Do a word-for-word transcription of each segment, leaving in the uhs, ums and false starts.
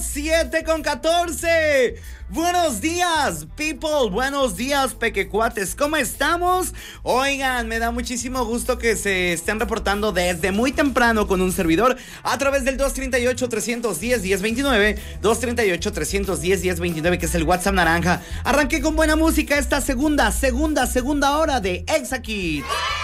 siete con catorce. Buenos días, people. Buenos días, pequecuates. ¿Cómo estamos? Oigan, me da muchísimo gusto que se estén reportando desde muy temprano con un servidor a través del dos treinta y ocho, trescientos diez, diez veintinueve, dos treinta y ocho, trescientos diez, diez veintinueve, que es el WhatsApp naranja. Arranqué con buena música esta segunda, segunda, segunda hora de Exa Kids.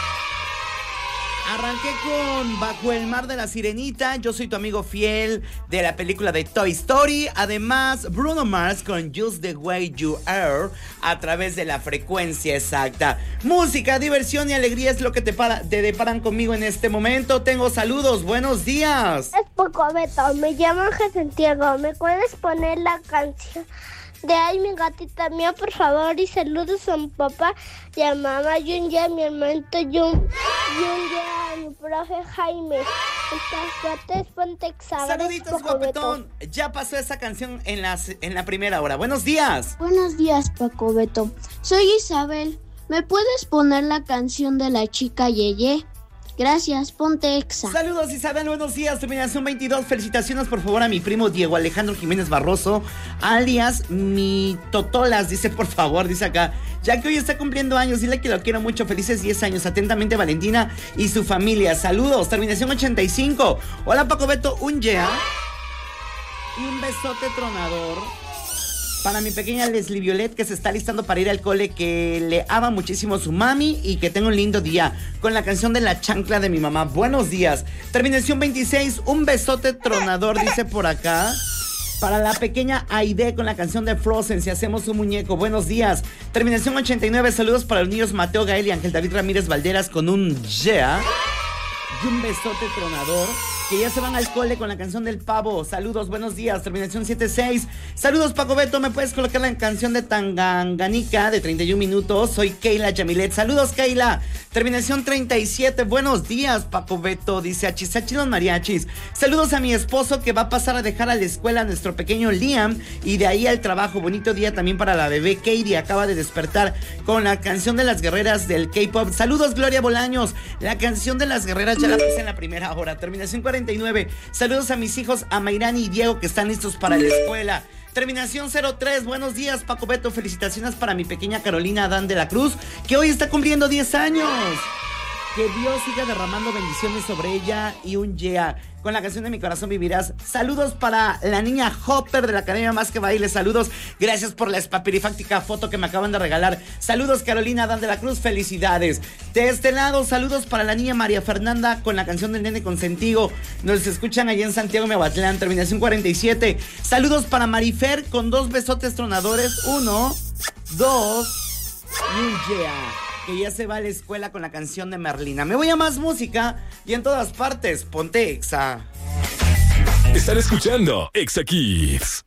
Arranqué con Bajo el Mar de la Sirenita. Yo soy tu amigo fiel de la película de Toy Story. Además, Bruno Mars con Just the Way You Are a través de la frecuencia exacta. Música, diversión y alegría es lo que te, para, te deparan conmigo en este momento. Tengo saludos, buenos días. Es poco, Beto, me llamo Ángel Santiago. ¿Me puedes poner la canción de Ay, mi gatita mía, por favor? Y saludos a mi papá y a mamá, y un día a mi hermanito, y un, y un día a mi profe Jaime. Estas cuates, ponte Exa. Saluditos, guapetón. Ya pasó esa canción en, las, en la primera hora. Buenos días. Buenos días, Paco Beto. Soy Isabel. ¿Me puedes poner la canción de la chica Yeye? Gracias, ponte Exa. Saludos, Isabel, buenos días. Terminación veintidós. Felicitaciones, por favor, a mi primo Diego Alejandro Jiménez Barroso, alias mi Totolas, dice, por favor, dice acá. Ya que hoy está cumpliendo años, dile que lo quiero mucho. Felices diez años. Atentamente, Valentina y su familia. Saludos. Terminación ochenta y cinco. Hola, Paco Beto, un yeah y un besote tronador para mi pequeña Leslie Violet, que se está listando para ir al cole, que le ama muchísimo su mami y que tenga un lindo día con la canción de La Chancla de mi mamá. Buenos días. Terminación veintiséis, un besote tronador, dice por acá. Para la pequeña Aide con la canción de Frozen, Si hacemos un muñeco. Buenos días. Terminación ochenta y nueve, saludos para los niños Mateo Gael y Ángel David Ramírez Valderas con un yeah y un besote tronador, que ya se van al cole con la canción del pavo. Saludos, buenos días. Terminación setenta y seis. Saludos, Paco Beto. ¿Me puedes colocar la canción de Tanganganica de treinta y un minutos? Soy Keila Yamilet. Saludos, Keila. Terminación treinta y siete. Buenos días, Paco Beto. Dice Achisachi los mariachis. Saludos a mi esposo, que va a pasar a dejar a la escuela a nuestro pequeño Liam y de ahí al trabajo. Bonito día también para la bebé Katie. Acaba de despertar con la canción de las guerreras del K-pop. Saludos, Gloria Bolaños. La canción de las guerreras ya la puse en la primera hora. Terminación cuarenta y nueve. Saludos a mis hijos, a Mayrani y Diego, que están listos para la escuela. Terminación cero tres. Buenos días, Paco Beto. Felicitaciones para mi pequeña Carolina Adán de la Cruz, que hoy está cumpliendo diez años. Que Dios siga derramando bendiciones sobre ella y un yeah. Con la canción de Mi Corazón Vivirás. Saludos para la niña Hopper de la Academia Más que Baile. Saludos. Gracias por la espapirifáctica foto que me acaban de regalar. Saludos, Carolina Adán de la Cruz. Felicidades. De este lado, saludos para la niña María Fernanda con la canción del Nene Consentido. Nos escuchan allá en Santiago, Miahuatlán. Terminación cuarenta y siete. Saludos para Marifer con dos besotes tronadores. Uno, dos y un yeah, que ya se va a la escuela con la canción de Merlina. Me voy a más música y en todas partes, ponte Exa. Están escuchando Exa Kids.